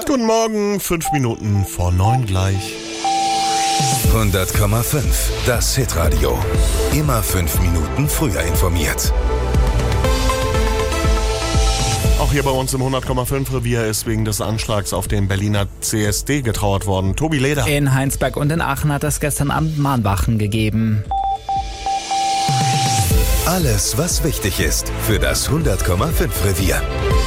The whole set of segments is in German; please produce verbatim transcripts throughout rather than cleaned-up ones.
Guten Morgen, fünf Minuten vor neun gleich. hundert Komma fünf, das Hitradio. Immer fünf Minuten früher informiert. Auch hier bei uns im hundert Komma fünf Revier ist wegen des Anschlags auf den Berliner C S D getrauert worden. Tobi Leder. In Heinsberg und in Aachen hat es gestern Abend Mahnwachen gegeben. Alles, was wichtig ist für das hundert Komma fünf Revier.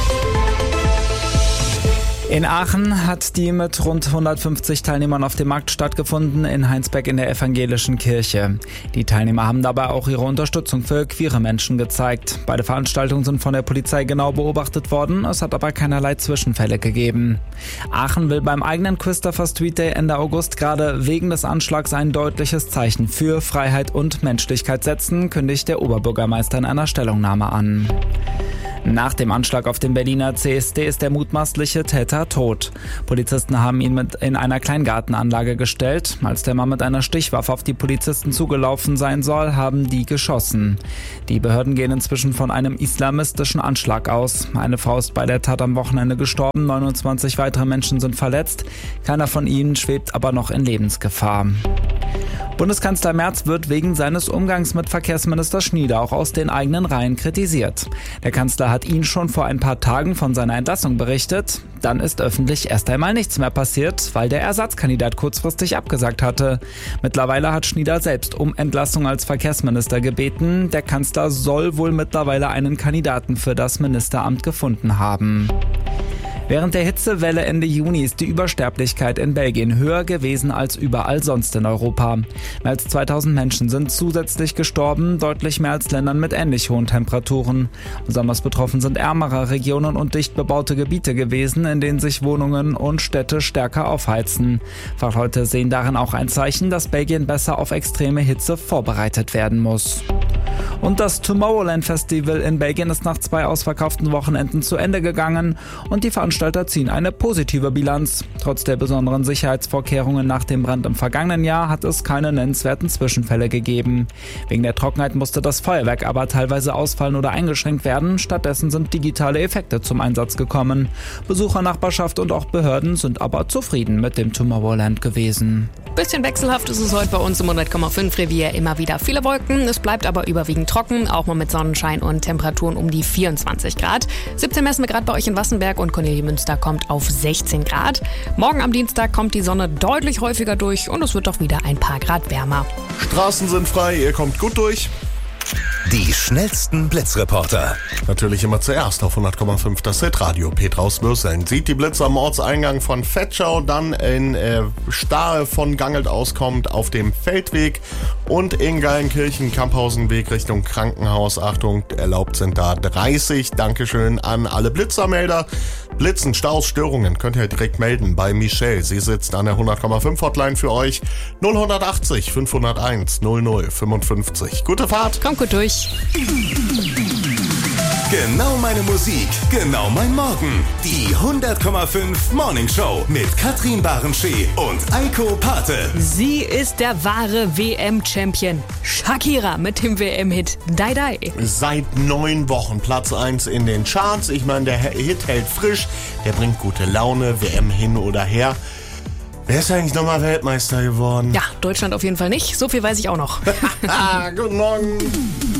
In Aachen hat die mit rund hundertfünfzig Teilnehmern auf dem Markt stattgefunden, in Heinsberg in der evangelischen Kirche. Die Teilnehmer haben dabei auch ihre Unterstützung für queere Menschen gezeigt. Beide Veranstaltungen sind von der Polizei genau beobachtet worden, es hat aber keinerlei Zwischenfälle gegeben. Aachen will beim eigenen Christopher Street Day Ende August gerade wegen des Anschlags ein deutliches Zeichen für Freiheit und Menschlichkeit setzen, kündigt der Oberbürgermeister in einer Stellungnahme an. Nach dem Anschlag auf den Berliner C S D ist der mutmaßliche Täter tot. Polizisten haben ihn mit in einer Kleingartenanlage gestellt. Als der Mann mit einer Stichwaffe auf die Polizisten zugelaufen sein soll, haben die geschossen. Die Behörden gehen inzwischen von einem islamistischen Anschlag aus. Eine Frau ist bei der Tat am Wochenende gestorben, neunundzwanzig weitere Menschen sind verletzt. Keiner von ihnen schwebt aber noch in Lebensgefahr. Bundeskanzler Merz wird wegen seines Umgangs mit Verkehrsminister Schnieder auch aus den eigenen Reihen kritisiert. Der Kanzler hat ihn schon vor ein paar Tagen von seiner Entlassung berichtet. Dann ist öffentlich erst einmal nichts mehr passiert, weil der Ersatzkandidat kurzfristig abgesagt hatte. Mittlerweile hat Schnieder selbst um Entlassung als Verkehrsminister gebeten. Der Kanzler soll wohl mittlerweile einen Kandidaten für das Ministeramt gefunden haben. Während der Hitzewelle Ende Juni ist die Übersterblichkeit in Belgien höher gewesen als überall sonst in Europa. Mehr als zweitausend Menschen sind zusätzlich gestorben, deutlich mehr als Ländern mit ähnlich hohen Temperaturen. Besonders betroffen sind ärmere Regionen und dicht bebaute Gebiete gewesen, in denen sich Wohnungen und Städte stärker aufheizen. Fachleute sehen darin auch ein Zeichen, dass Belgien besser auf extreme Hitze vorbereitet werden muss. Und das Tomorrowland Festival in Belgien ist nach zwei ausverkauften Wochenenden zu Ende gegangen und die Veranstalter ziehen eine positive Bilanz. Trotz der besonderen Sicherheitsvorkehrungen nach dem Brand im vergangenen Jahr hat es keine nennenswerten Zwischenfälle gegeben. Wegen der Trockenheit musste das Feuerwerk aber teilweise ausfallen oder eingeschränkt werden. Stattdessen sind digitale Effekte zum Einsatz gekommen. Besucher, Nachbarschaft und auch Behörden sind aber zufrieden mit dem Tomorrowland gewesen. Bisschen wechselhaft ist es heute bei uns im hundert Komma fünf Revier. Immer wieder viele Wolken, es bleibt aber überwiegend trocken, auch mal mit Sonnenschein und Temperaturen um die vierundzwanzig Grad. siebzehn messen wir gerade bei euch in Wassenberg und Cornelia Münster kommt auf sechzehn Grad. Morgen am Dienstag kommt die Sonne deutlich häufiger durch und es wird doch wieder ein paar Grad wärmer. Straßen sind frei, ihr kommt gut durch. Die schnellsten Blitzreporter. Natürlich immer zuerst auf hundert Komma fünf das Hitradio. Petra aus Würseln sieht die Blitze am Ortseingang von Vetschau, dann in äh, Stahe von Gangelt auskommt auf dem Feldweg und in Geilenkirchen, Kamphausenweg Richtung Krankenhaus. Achtung, erlaubt sind da dreißig. Dankeschön an alle Blitzermelder. Blitzen, Staus, Störungen könnt ihr direkt melden bei Michelle. Sie sitzt an der hundert Komma fünf Hotline für euch. null achtzig fünfhunderteins null null fünfundfünfzig. Gute Fahrt. Kommt gut durch. Genau meine Musik, genau mein Morgen. Die hundert Komma fünf Morning Show mit Katrin Barenschee und Eiko Pate. Sie ist der wahre W M-Champion. Shakira mit dem W M-Hit Die Die. Seit neun Wochen Platz eins in den Charts. Ich meine, der Hit hält frisch, der bringt gute Laune, W M hin oder her. Wer ist eigentlich nochmal Weltmeister geworden? Ja, Deutschland auf jeden Fall nicht. So viel weiß ich auch noch. Guten Morgen.